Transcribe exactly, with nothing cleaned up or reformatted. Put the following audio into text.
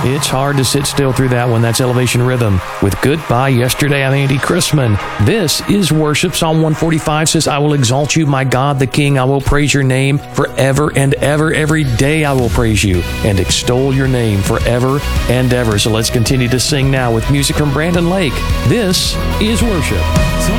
It's hard to sit still through that one. That's Elevation Rhythm with Goodbye Yesterday. I'm Andy Chrisman. This is worship. Psalm one forty-five says, I will exalt you, my God, the King. I will praise your name forever and ever. Every day I will praise you and extol your name forever and ever. So let's continue to sing now with music from Brandon Lake. This is worship. So